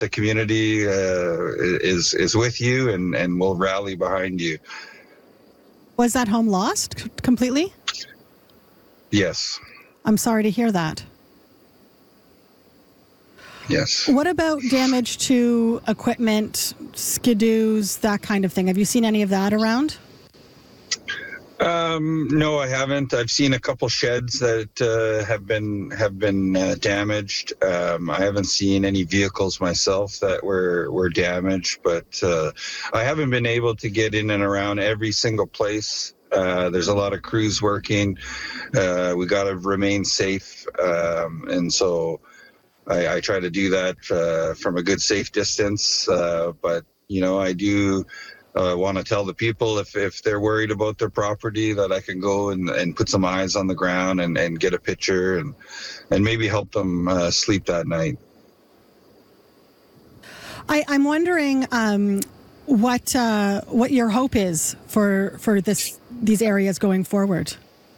the community is with you and will rally behind you. Was that home lost completely? Yes. I'm sorry to hear that. Yes. What about damage to equipment, skidoos, that kind of thing? Have you seen any of that around? No, I haven't. I've seen a couple sheds that have been damaged. I haven't seen any vehicles myself that were damaged, but I haven't been able to get in and around every single place. There's a lot of crews working. We got to remain safe, and so I try to do that from a good, safe distance. But I do. Want to tell the people if they're worried about their property that I can go and put some eyes on the ground and get a picture and maybe help them sleep that night. I'm wondering what your hope is for these areas going forward.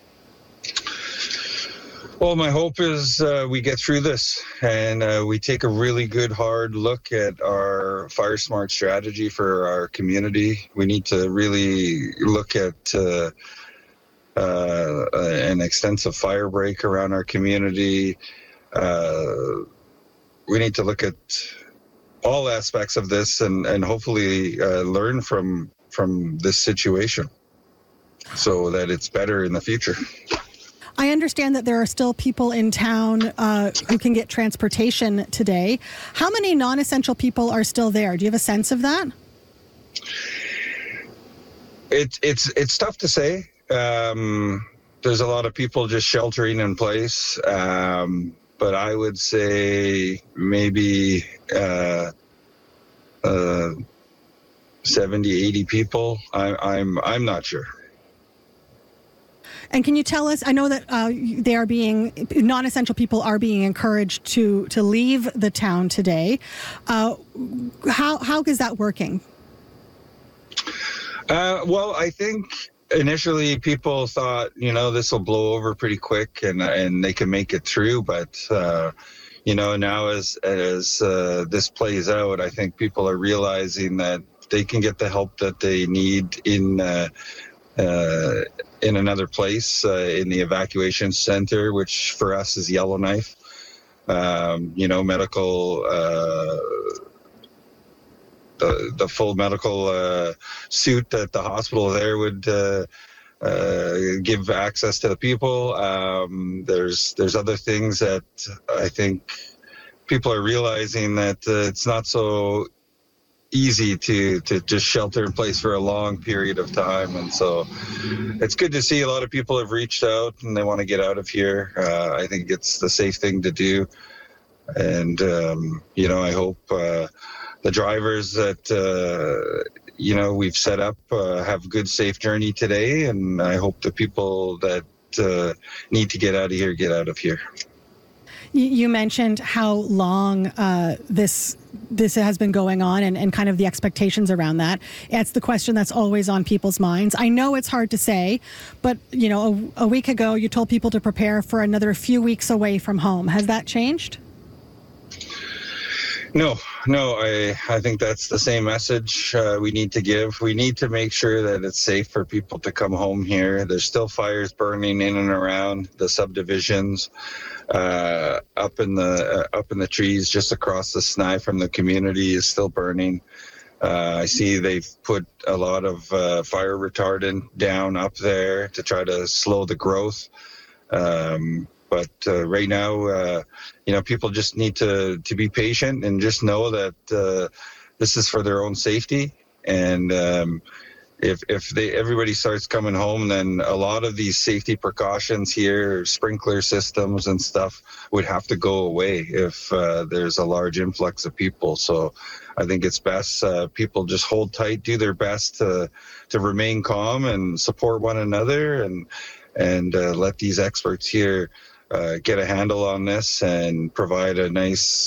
Well, my hope is we get through this and we take a really good, hard look at our Fire Smart strategy for our community. We need to really look at an extensive fire break around our community. We need to look at all aspects of this and hopefully learn from this situation so that it's better in the future. I understand that there are still people in town who can get transportation today. How many non-essential people are still there? Do you have a sense of that? It's tough to say. There's a lot of people just sheltering in place, but I would say maybe 70, 80 people. I'm not sure. And can you tell us, I know that non-essential people are being encouraged to leave the town today. How is that working? Well, I think initially people thought, this will blow over pretty quick and they can make it through. But, now as this plays out, I think people are realizing that they can get the help that they need in another place, in the evacuation center, which for us is Yellowknife. Medical, the full medical suit that the hospital there would give access to the people. There's other things that I think people are realizing that it's not so easy to just shelter in place for a long period of time, and so it's good to see a lot of people have reached out and they want to get out of here. I think it's the safe thing to do, and I hope the drivers that we've set up have a good, safe journey today, and I hope the people that need to get out of here get out of here. You mentioned how long this has been going on and kind of the expectations around that. It's the question that's always on people's minds. I know it's hard to say, but, a week ago you told people to prepare for another few weeks away from home. Has that changed? No, I think that's the same message we need to give. We need to make sure that it's safe for people to come home here. There's still fires burning in and around the subdivisions, up in the trees just across the Sny from the community is still burning. I see they've put a lot of fire retardant down up there to try to slow the growth. But right now, people just need to be patient and just know that this is for their own safety. And if everybody starts coming home, then a lot of these safety precautions here, sprinkler systems and stuff, would have to go away if there's a large influx of people. So I think it's best people just hold tight, do their best to remain calm and support one another, and let these experts here get a handle on this and provide a nice,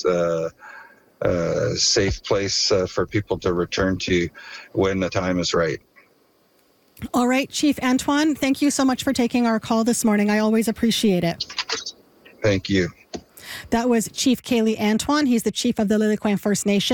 safe place for people to return to when the time is right. All right, Chief Antoine, thank you so much for taking our call this morning. I always appreciate it. Thank you. That was Chief Kaylee Antoine. He's the chief of the Lilliquin First Nation.